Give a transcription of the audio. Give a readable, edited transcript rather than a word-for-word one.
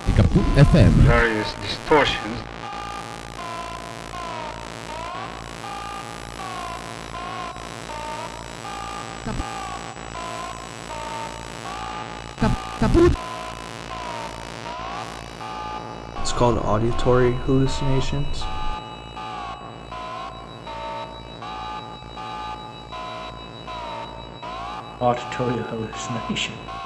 Kaput FM. Various distortions. Kaput. It's called auditory hallucinations. Auditory hallucination.